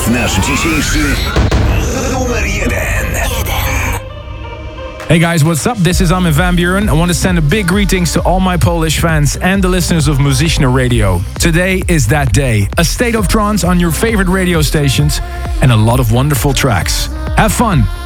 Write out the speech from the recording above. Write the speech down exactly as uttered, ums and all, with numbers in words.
nasz dzisiejszy numer jeden. Hey guys, what's up? This is Armin van Buuren. I want to send a big greetings to all my Polish fans and the listeners of Muzyczne Radio. Today is that day. A state of trance on your favorite radio stations and a lot of wonderful tracks. Have fun.